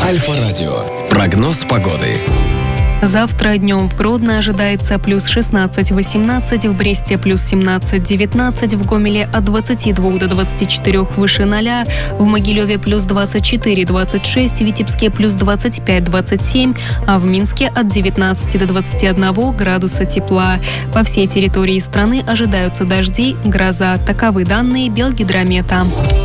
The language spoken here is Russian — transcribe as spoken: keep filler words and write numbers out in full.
Альфа-радио. Прогноз погоды. Завтра днем в Гродно ожидается плюс шестнадцать-восемнадцать, в Бресте плюс семнадцать-девятнадцать, в Гомеле от двадцати двух до двадцати четырёх выше ноля, в Могилеве плюс двадцать четыре-двадцать шесть, в Витебске плюс двадцать пять-двадцать семь, а в Минске от девятнадцати до двадцати одного градуса тепла. По всей территории страны ожидаются дожди, гроза. Таковы данные Белгидромета.